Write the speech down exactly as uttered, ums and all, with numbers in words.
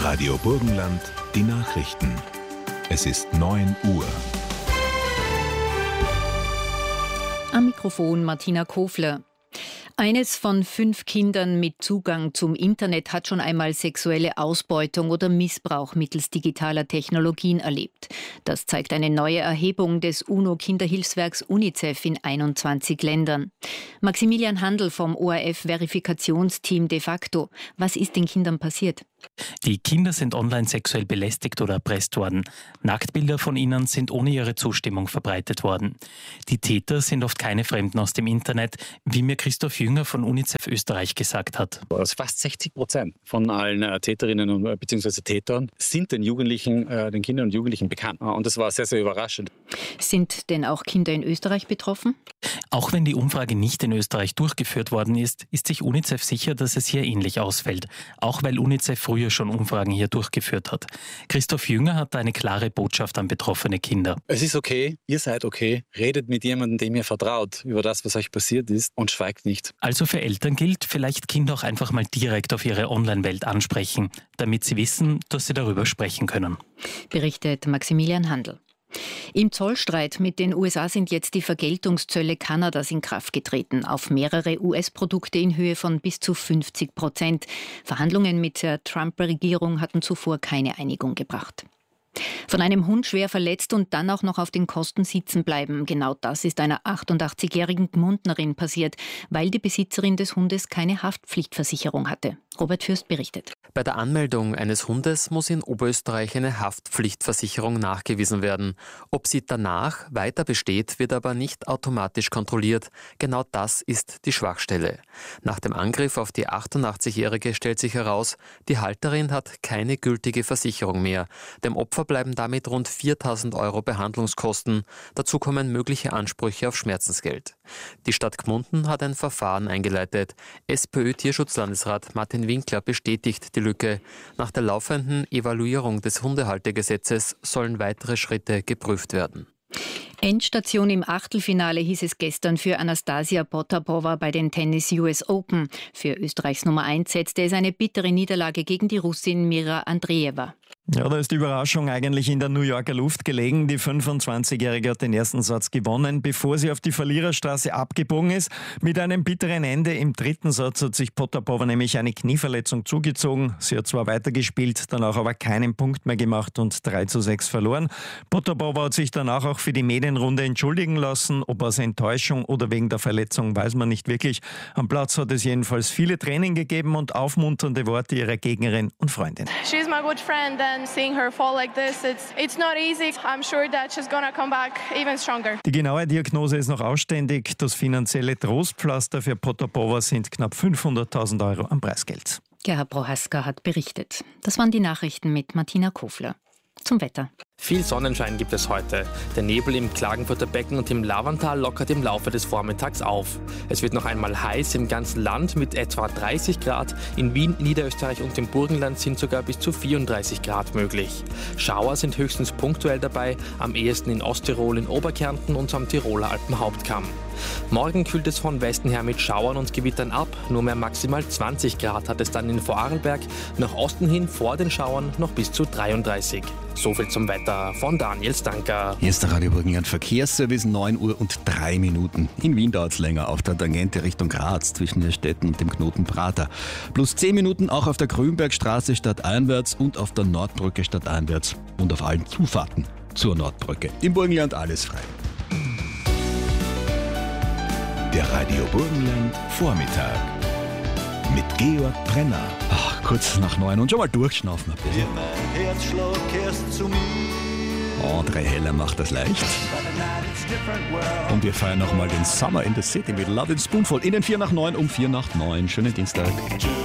Radio Burgenland, die Nachrichten. Es ist neun Uhr. Am Mikrofon Martina Kofler. Eines von fünf Kindern mit Zugang zum Internet hat schon einmal sexuelle Ausbeutung oder Missbrauch mittels digitaler Technologien erlebt. Das zeigt eine neue Erhebung des UNO-Kinderhilfswerks UNICEF in einundzwanzig Ländern. Maximilian Handl vom O R F-Verifikationsteam de facto. Was ist den Kindern passiert? Die Kinder sind online sexuell belästigt oder erpresst worden. Nacktbilder von ihnen sind ohne ihre Zustimmung verbreitet worden. Die Täter sind oft keine Fremden aus dem Internet, wie mir Christoph Jünger von UNICEF Österreich gesagt hat. Also fast sechzig Prozent von allen äh, Täterinnen und äh, bzw. Tätern sind den Jugendlichen, äh, den Kindern und Jugendlichen bekannt. Und das war sehr, sehr überraschend. Sind denn auch Kinder in Österreich betroffen? Auch wenn die Umfrage nicht in Österreich durchgeführt worden ist, ist sich UNICEF sicher, dass es hier ähnlich ausfällt. Auch weil UNICEF früher schon Umfragen hier durchgeführt hat. Christoph Jünger hat eine klare Botschaft an betroffene Kinder. Es ist okay, ihr seid okay. Redet mit jemandem, dem ihr vertraut, über das, was euch passiert ist, und schweigt nicht. Also für Eltern gilt, vielleicht Kinder auch einfach mal direkt auf ihre Online-Welt ansprechen, damit sie wissen, dass sie darüber sprechen können. Berichtet Maximilian Handl. Im Zollstreit mit den U S A sind jetzt die Vergeltungszölle Kanadas in Kraft getreten, auf mehrere U S-Produkte in Höhe von bis zu fünfzig Prozent. Verhandlungen mit der Trump-Regierung hatten zuvor keine Einigung gebracht. Von einem Hund schwer verletzt und dann auch noch auf den Kosten sitzen bleiben. Genau das ist einer achtundachtzigjährigen Gmundnerin passiert, weil die Besitzerin des Hundes keine Haftpflichtversicherung hatte. Robert Fürst berichtet. Bei der Anmeldung eines Hundes muss in Oberösterreich eine Haftpflichtversicherung nachgewiesen werden. Ob sie danach weiter besteht, wird aber nicht automatisch kontrolliert. Genau das ist die Schwachstelle. Nach dem Angriff auf die achtundachtzigjährige stellt sich heraus, die Halterin hat keine gültige Versicherung mehr. Dem Opfer bleiben damit rund viertausend Euro Behandlungskosten. Dazu kommen mögliche Ansprüche auf Schmerzensgeld. Die Stadt Gmunden hat ein Verfahren eingeleitet. SPÖ-Tierschutzlandesrat Martin Winkler bestätigt die Lücke. Nach der laufenden Evaluierung des Hundehaltergesetzes sollen weitere Schritte geprüft werden. Endstation im Achtelfinale hieß es gestern für Anastasia Potapova bei den Tennis U S Open. Für Österreichs Nummer eins setzte es eine bittere Niederlage gegen die Russin Mira Andreeva. Ja, da ist die Überraschung eigentlich in der New Yorker Luft gelegen. Die fünfundzwanzigjährige hat den ersten Satz gewonnen, bevor sie auf die Verliererstraße abgebogen ist. Mit einem bitteren Ende im dritten Satz hat sich Potapova nämlich eine Knieverletzung zugezogen. Sie hat zwar weitergespielt, danach aber keinen Punkt mehr gemacht und drei zu sechs verloren. Potapova hat sich danach auch für die Medienrunde entschuldigen lassen. Ob aus Enttäuschung oder wegen der Verletzung, weiß man nicht wirklich. Am Platz hat es jedenfalls viele Tränen gegeben und aufmunternde Worte ihrer Gegnerin und Freundin. She's my good friend and seeing her fall like this, it's it's not easy. I'm sure that she's gonna come back even stronger. Die genaue Diagnose ist noch ausständig. Das finanzielle Trostpflaster für Potapova sind knapp fünfhunderttausend Euro am Preisgeld. Gerhard Prohaska hat berichtet. Das waren die Nachrichten mit Martina Kofler. Zum Wetter. Viel Sonnenschein gibt es heute. Der Nebel im Klagenfurter Becken und im Lavantal lockert im Laufe des Vormittags auf. Es wird noch einmal heiß im ganzen Land mit etwa dreißig Grad. In Wien, Niederösterreich und im Burgenland sind sogar bis zu vierunddreißig Grad möglich. Schauer sind höchstens punktuell dabei, am ehesten in Osttirol, in Oberkärnten und am Tiroler Alpenhauptkamm. Morgen kühlt es von Westen her mit Schauern und Gewittern ab. Nur mehr maximal zwanzig Grad hat es dann in Vorarlberg. Nach Osten hin vor den Schauern noch bis zu dreiunddreißig. So viel zum Wetter von Daniel Stanker. Hier ist der Radio Burgenland Verkehrsservice, neun Uhr und drei Minuten. In Wien dauert es länger auf der Tangente Richtung Graz zwischen den Städten und dem Knoten Prater. Plus zehn Minuten auch auf der Grünbergstraße stadteinwärts und auf der Nordbrücke stadteinwärts und auf allen Zufahrten zur Nordbrücke. Im Burgenland alles frei. Der Radio Burgenland Vormittag mit Georg Brenner. Ach, kurz nach neun und schon mal durchschnaufen ein bisschen. Mein Herzschlag kehrst zu mir. André Heller macht das leicht. Und wir feiern nochmal den Summer in the City mit Love in Spoonful in den vier nach neun um vier nach neun. Schönen Dienstag.